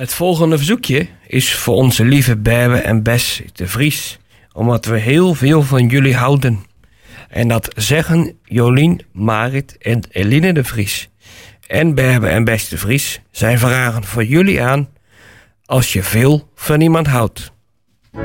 Het volgende verzoekje is voor onze lieve Berbe en Bes de Vries, omdat we heel veel van jullie houden. En dat zeggen Jolien, Marit en Eline de Vries. En Berbe en Bes de Vries zijn vragen voor jullie aan als je veel van iemand houdt.